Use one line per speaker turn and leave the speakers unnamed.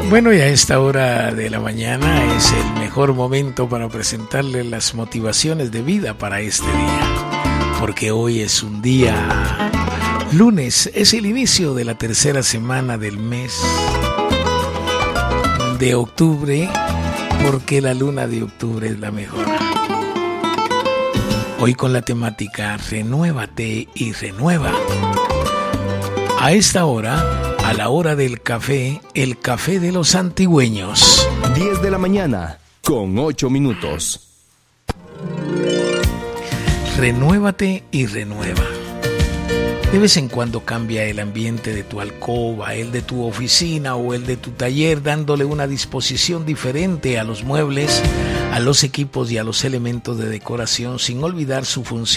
Bueno, y a esta hora de la mañana es el mejor momento para presentarle las motivaciones de vida para este día, porque hoy es un día lunes, es el inicio de la tercera semana del mes de octubre, porque la luna de octubre es la mejor. Hoy con la temática Renuévate y renueva. A esta hora, a la hora del café, el café de los antigüeños.
10 de la mañana, con 8 minutos.
Renuévate y renueva. De vez en cuando cambia el ambiente de tu alcoba, el de tu oficina o el de tu taller, dándole una disposición diferente a los muebles, a los equipos y a los elementos de decoración, sin olvidar su función